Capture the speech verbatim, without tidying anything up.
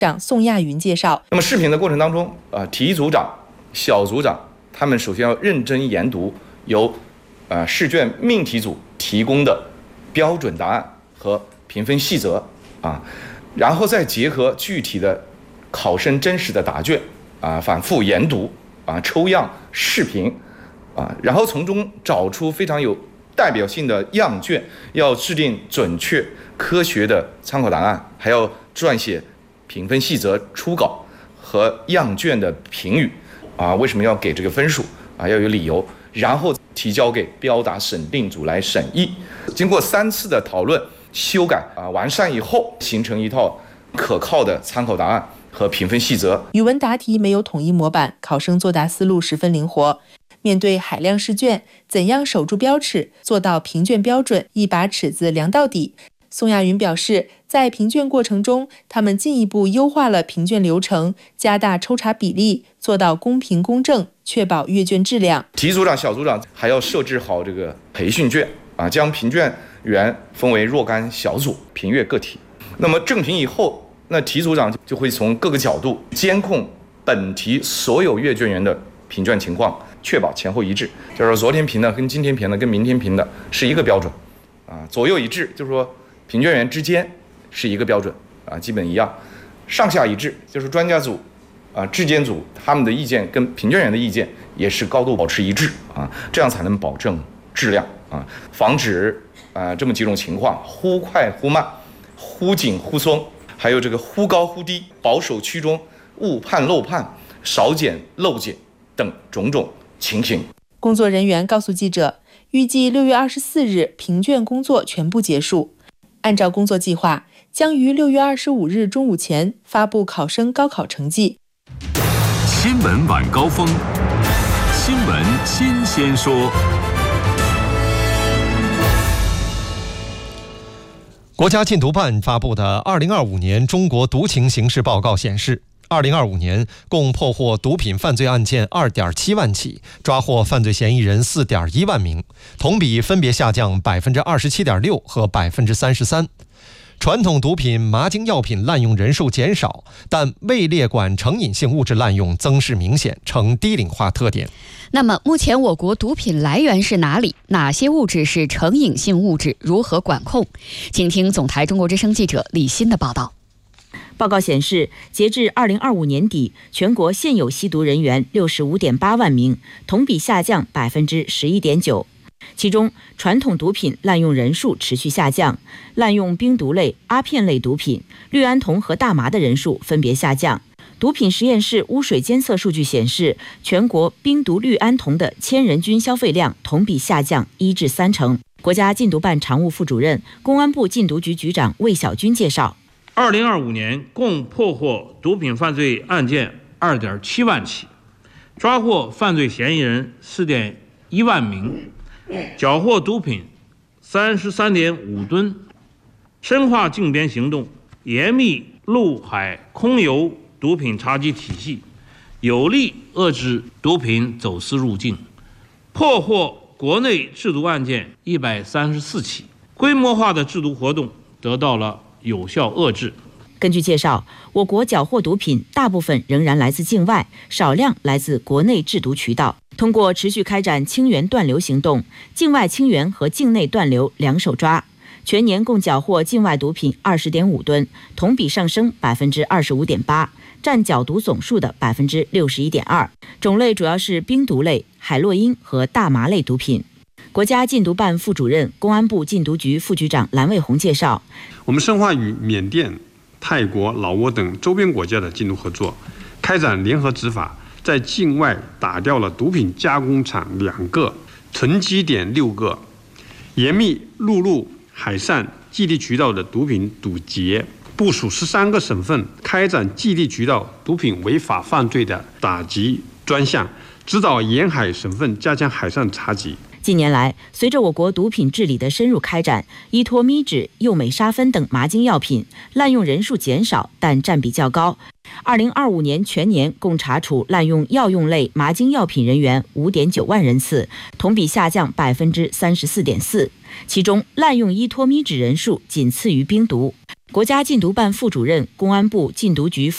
长宋亚云介绍， 那么视频的过程当中，呃，题组长、小组长他们首先要认真研读由呃试卷命题组提供的标准答案和评分细则啊，然后再结合具体的考生真实的答卷啊，反复研读啊，抽样视频啊，然后从中找出非常有代表性的样卷，要制定准确科学的参考答案，还要撰写评分细则初稿和样卷的评语啊，为什么要给这个分数啊？要有理由，然后提交给标答审定组来审议。经过三次的讨论、修改啊、完善以后，形成一套可靠的参考答案和评分细则。 语文答题没有统一模板，考生作答思路十分灵活。面对海量试卷，怎样守住标尺，做到评卷标准，一把尺子量到底？宋亚云表示，在评卷过程中，他们进一步优化了评卷流程，加大抽查比例，做到公平公正，确保阅卷质量。 题组长、小组长还要设置好这个培训卷啊，将评卷员分为若干小组评阅个体。那么正评以后，那题组长就会从各个角度监控本题所有阅卷员的评卷情况，确保前后一致。就是说，昨天评的跟今天评的跟明天评的是一个标准啊，左右一致，就是说评卷员之间是一个标准啊，基本一样，上下一致，就是专家组啊、质监组他们的意见跟评卷员的意见也是高度保持一致啊，这样才能保证质量啊，防止啊这么几种情况：忽快忽慢、忽紧忽松，还有这个忽高忽低、保守趋中、误判漏判、少检漏检等种种情形。 工作人员告诉记者，预计六月二十四日评卷工作全部结束。按照工作计划，将于六月二十五日中午前发布考生高考成绩。 新闻晚高峰，新闻新鲜说。 国家禁毒办发布的二零二五年中国毒情形势报告显示，二零二五年共破获毒品犯罪案件二点七万起，抓获犯罪嫌疑人四点一万名，同比分别下降百分之二十七点六和百分之三十三。传统毒品、麻精药品滥用人数减少，但未列管成瘾性物质滥用增势明显，呈低龄化特点。 那么，目前我国毒品来源是哪里？哪些物质是成瘾性物质？如何管控？请听总台中国之声记者李欣的报道。 报告显示，截至二零二五年底，全国现有吸毒人员六十五点八万名，同比下降百分之十一点九。其中，传统毒品滥用人数持续下降，滥用冰毒类、阿片类毒品、氯胺酮和大麻的人数分别下降。毒品实验室污水监测数据显示，全国冰毒氯胺酮的千人均消费量同比下降一至三成。国家禁毒办常务副主任、公安部禁毒局局长魏小军介绍， 二零二五年共破获毒品犯罪案件二点七万起，抓获犯罪嫌疑人四点一万名，缴获毒品三十三点五吨，深化禁边行动，严密陆海空油毒品查缉体系，有力遏制毒品走私入境，破获国内制毒案件一百三十四起，规模化的制毒活动得到了有效遏制。 根据介绍，我国缴获毒品大部分仍然来自境外，少量来自国内制毒渠道。通过持续开展清源断流行动，境外清源和境内断流两手抓，全年共缴获境外毒品二十点五吨，同比上升百分之二十五点八，占缴毒总数的百分之六十一点二。种类主要是冰毒类、海洛因和大麻类毒品。国家禁毒办副主任、公安部禁毒局副局长蓝卫红介绍， 我们深化与缅甸、泰国、老挝等周边国家的禁毒合作，开展联合执法，在境外打掉了毒品加工厂两个，囤积点六个，严密陆路、海上基地渠道的毒品堵截，部署十三个省份开展基地渠道毒品违法犯罪的打击专项，指导沿海省份加强海上查缉。 近年来，随着我国毒品治理的深入开展，依托咪酯、右美沙芬等麻精药品滥用人数减少，但占比较高。二零二五年全年共查处滥用药用类麻精药品人员五点九万人次，同比下降百分之三十四点四。其中，滥用依托咪酯人数仅次于冰毒。国家禁毒办副主任、公安部禁毒局副